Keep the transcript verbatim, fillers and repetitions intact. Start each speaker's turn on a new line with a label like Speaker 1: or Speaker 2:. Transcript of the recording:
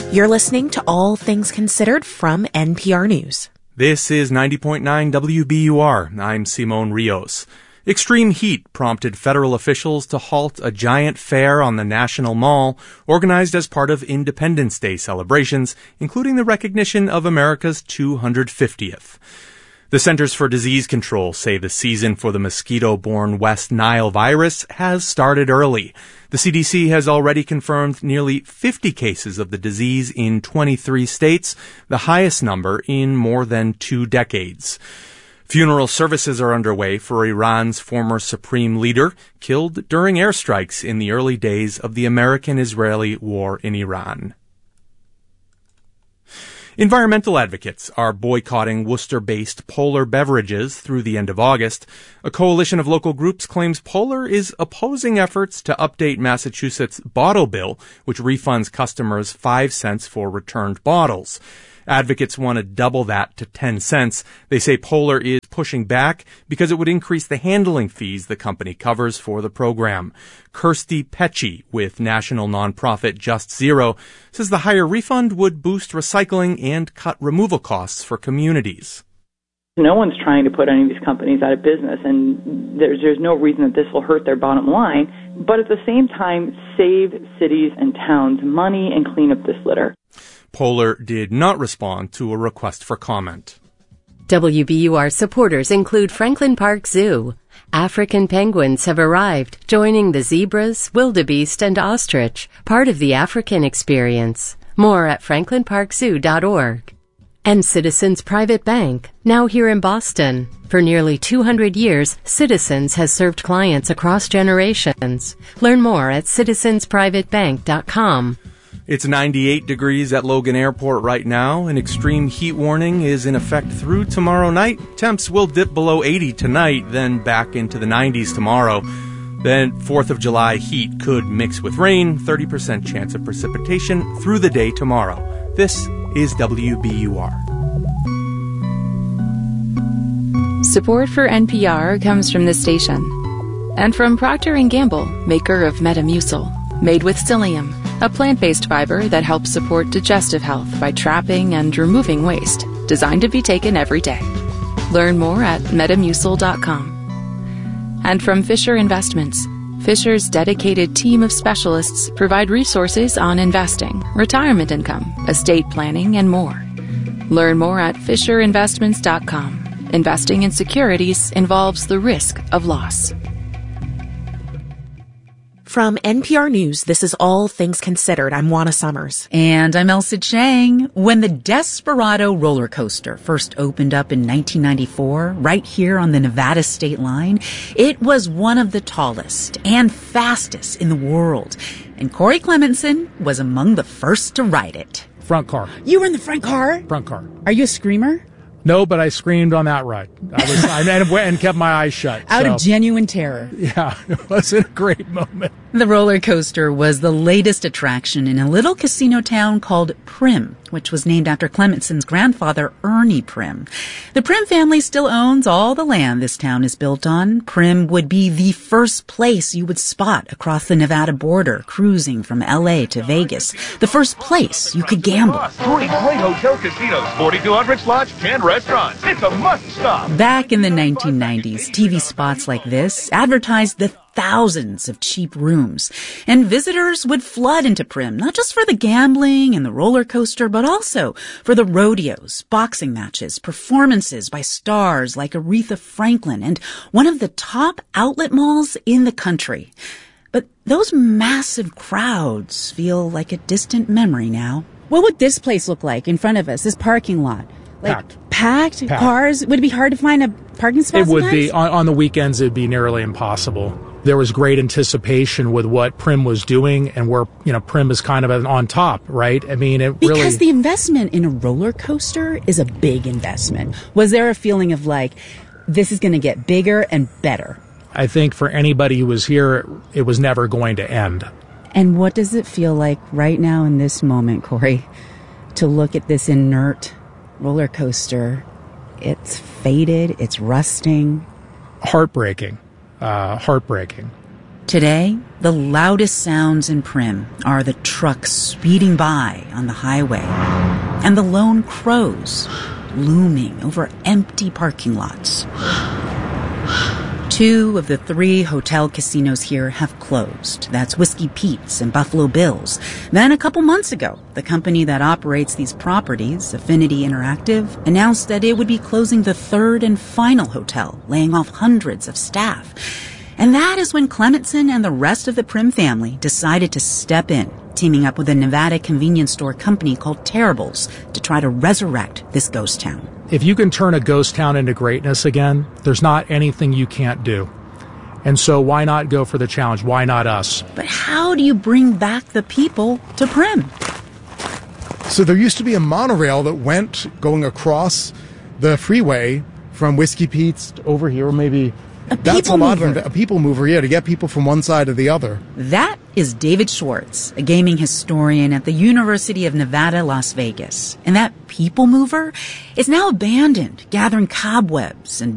Speaker 1: You're listening to All Things Considered from N P R News.
Speaker 2: This is ninety point nine W B U R. I'm Simone Rios. Extreme heat prompted federal officials to halt a giant fair on the National Mall organized as part of Independence Day celebrations, including the recognition of America's two hundred fiftieth. The Centers for Disease Control say the season for the mosquito-borne West Nile virus has started early. The C D C has already confirmed nearly fifty cases of the disease in twenty-three states, the highest number in more than two decades. Funeral services are underway for Iran's former supreme leader, killed during airstrikes in the early days of the American-Israeli war in Iran. Environmental advocates are boycotting Worcester-based Polar Beverages through the end of August. A coalition of local groups claims Polar is opposing efforts to update Massachusetts' bottle bill, which refunds customers five cents for returned bottles. Advocates want to double that to ten cents. They say Polar is pushing back because it would increase the handling fees the company covers for the program. Kirsty Pecci with national nonprofit Just Zero says the higher refund would boost recycling and cut removal costs for communities.
Speaker 3: No one's trying to put any of these companies out of business, and there's, there's no reason that this will hurt their bottom line, but at the same time, save cities and towns money and clean up this litter.
Speaker 2: Polar did not respond to a request for comment.
Speaker 4: W B U R supporters include Franklin Park Zoo. African penguins have arrived, joining the zebras, wildebeest, and ostrich, part of the African experience. More at franklin park zoo dot org. And Citizens Private Bank, now here in Boston. For nearly two hundred years, Citizens has served clients across generations. Learn more at citizens private bank dot com.
Speaker 2: It's ninety-eight degrees at Logan Airport right now. An extreme heat warning is in effect through tomorrow night. Temps will dip below eighty tonight, then back into the nineties tomorrow. Then fourth of July heat could mix with rain, thirty percent chance of precipitation through the day tomorrow. This is W B U R.
Speaker 5: Support for N P R comes from this station and from Procter and Gamble, maker of Metamucil, made with psyllium, a plant-based fiber that helps support digestive health by trapping and removing waste, designed to be taken every day. Learn more at metamucil dot com. And from Fisher Investments, Fisher's dedicated team of specialists provide resources on investing, retirement income, estate planning, and more. Learn more at fisher investments dot com. Investing in securities involves the risk of loss.
Speaker 1: From N P R News, this is All Things Considered. I'm Juana Summers.
Speaker 6: And I'm Elsa Chang. When the Desperado roller coaster first opened up in nineteen ninety-four, right here on the Nevada state line, it was one of the tallest and fastest in the world. And Corey Clementson was among the first to ride it.
Speaker 7: Front car.
Speaker 6: You were in the front car?
Speaker 7: Front car.
Speaker 6: Are you a screamer?
Speaker 7: No, but I screamed on that ride. I was, I, and, and kept my eyes shut.
Speaker 6: Out
Speaker 7: so.
Speaker 6: of genuine terror.
Speaker 7: Yeah, it was a great moment.
Speaker 6: The roller coaster was the latest attraction in a little casino town called Primm, which was named after Clemenson's grandfather, Ernie Primm. The Primm family still owns all the land this town is built on. Primm would be the first place you would spot across the Nevada border, cruising from L A to Vegas. The first place you could gamble.
Speaker 8: Three great hotel casinos, forty-two hundred slots, ten restaurants. It's a must-stop.
Speaker 6: Back in the nineteen nineties, T V spots like this advertised the thousands of cheap rooms, and visitors would flood into Primm, not just for the gambling and the roller coaster, but also for the rodeos, boxing matches, performances by stars like Aretha Franklin, and one of the top outlet malls in the country. But those massive crowds feel like a distant memory now.
Speaker 9: What would this place look like in front of us, this parking lot? Like
Speaker 7: Packed.
Speaker 9: Packed?
Speaker 7: Packed.
Speaker 9: Cars? Would it be hard to find a parking spot
Speaker 7: It would
Speaker 9: sometimes?
Speaker 7: be. On, on the weekends, it would be nearly impossible. There was great anticipation with what Primm was doing and where, you know, Primm is kind of on top, right? I mean, it
Speaker 9: because
Speaker 7: really...
Speaker 9: Because the investment in a roller coaster is a big investment. Was there a feeling of like, this is going to get bigger and better?
Speaker 7: I think for anybody who was here, it was never going to end.
Speaker 9: And what does it feel like right now in this moment, Corey, to look at this inert roller coaster? It's faded, it's rusting.
Speaker 7: Heartbreaking. Uh, heartbreaking.
Speaker 6: Today, the loudest sounds in Primm are the trucks speeding by on the highway and the lone crows looming over empty parking lots. Two of the three hotel casinos here have closed. That's Whiskey Pete's and Buffalo Bill's. Then a couple months ago, the company that operates these properties, Affinity Interactive, announced that it would be closing the third and final hotel, laying off hundreds of staff. And that is when Clementson and the rest of the Primm family decided to step in, teaming up with a Nevada convenience store company called Terribles to try to resurrect this ghost town.
Speaker 7: If you can turn a ghost town into greatness again, there's not anything you can't do. And so why not go for the challenge? Why not us?
Speaker 6: But how do you bring back the people to Primm?
Speaker 10: So there used to be a monorail that went going across the freeway from Whiskey Pete's over here, or maybe...
Speaker 6: A
Speaker 10: That's a
Speaker 6: people
Speaker 10: lot
Speaker 6: mover.
Speaker 10: of a people mover, yeah, to get people from one side to the other.
Speaker 6: That is David Schwartz, a gaming historian at the University of Nevada, Las Vegas. And that people mover is now abandoned, gathering cobwebs and